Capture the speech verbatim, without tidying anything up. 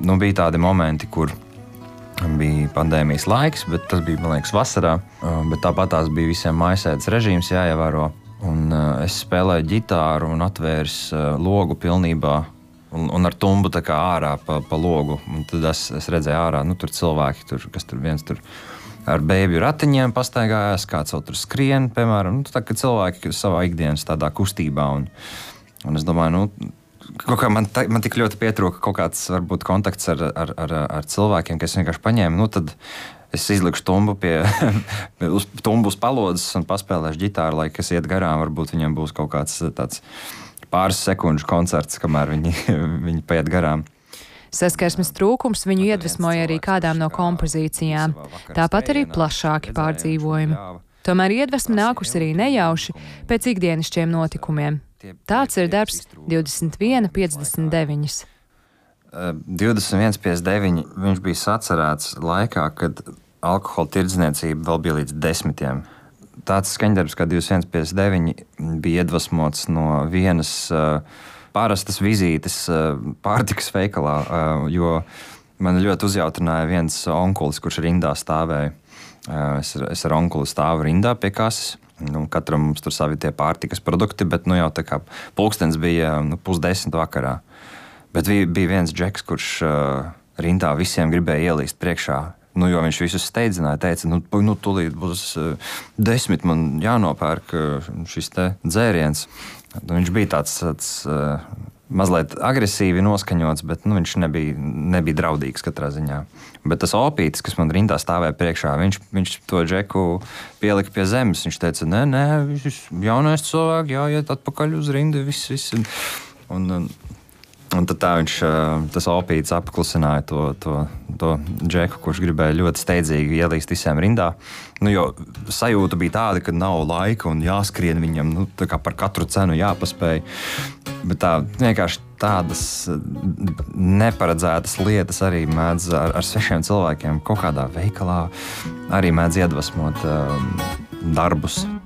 nu, bija tādi momenti, kur bija pandēmijas laiks, bet tas bija, man liekas, vasarā. Bet tāpat tās bija visiem mājasēdes režīms jāievēro. Un es spēlēju ģitāru un atvērs logu pilnībā un, un ar tumbu tā kā ārā pa, pa logu. Un tad es, es redzēju ārā, nu tur cilvēki, tur, kas tur viens tur ar bēbju ratiņiem pastaigājās, kāds vēl tur skrien, piemēram. Nu, tā kā cilvēki savā ikdienas tādā kustībā. Un, un es domāju, nu, kaut kā man, ta, man tik ļoti pietrūka kaut kāds varbūt kontakts ar, ar, ar, ar cilvēkiem, ka es vienkārši paņēmu, nu tad es izlikšu tumbu pie uz, tumbu uz palodzes un paspēlēšu ģitāru, lai kas iet garām, varbūt viņam būs kaut kāds tāds pāris sekundžu koncerts, kamēr viņi, viņi paiet garām. Saskarsmes trūkums viņu iedvesmoja arī kādām no kompozīcijām, tāpat arī plašāki pārdzīvojumi. Tomēr iedvesma nākusi arī nejauši pēc ikdienišķiem notikumiem. Tāds ir darbs divdesmit viens piecdesmit deviņi. divdesmit viens piecdesmit deviņi viņš bija sacerēts laikā, kad alkohola tirdzniecība vēl bija līdz desmitiem. Tāds skaņdarbs kā divdesmit viens piecdesmit deviņi bija iedvesmots no vienas uh, parastas vizītes uh, pārtikas veikalā, uh, jo man ļoti uzjautrināja viens onkulis, kurš rindā stāvēja. Uh, es, es ar onkuli stāvu rindā pie kases. Nu, katram mums tur savi tie pārtikas produkti, bet nu, jau tā kā pulkstens bija nu, pusdesmit vakarā. Bet bija viens džeks, kurš uh, rindā visiem gribēja ielīst priekšā. Nu, jo viņš visus steidzināja, teica, nu, nu tūlīt būs uh, desmit, man jānopērk uh, šis te dzēriens. Nu, viņš bija tāds, tāds uh, mazliet agresīvi noskaņots, bet nu, viņš nebija, nebija draudīgs katrā ziņā. Bet tas opītis, kas man rindā stāvēja priekšā, viņš, viņš to džeku pielika pie zemes. Viņš teica, nē, nē, viss jaunais cilvēks, jāiet atpakaļ uz rindu, viss, viss. Un, un, Un tad tā viņš, tas opītis apklusināja to, to, to džeku, kurš gribēja ļoti steidzīgi ielīst visiem rindā. Nu, jo sajūta bija tāda, ka nav laika un jāskrien viņam, nu, tā kā par katru cenu jāpaspēj. Bet tā vienkārši tādas neparedzētas lietas arī mēdz ar, ar svešiem cilvēkiem kaut kādā veikalā arī mēdz iedvesmot um, darbus.